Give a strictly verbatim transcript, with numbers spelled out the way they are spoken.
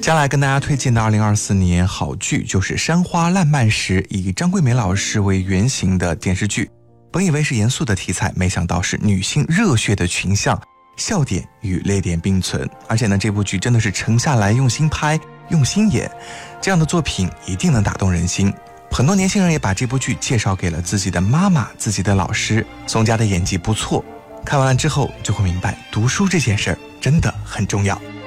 接下来跟大家推荐的二零二四年好剧就是《山花烂漫时》，以张桂梅老师为原型的电视剧。本以为是严肃的题材，没想到是女性热血的群像，笑点与泪点并存。而且呢，这部剧真的是沉下来用心拍用心演，这样的作品一定能打动人心。很多年轻人也把这部剧介绍给了自己的妈妈、自己的老师。宋佳的演技不错，看完了之后就会明白读书这件事儿真的很重要。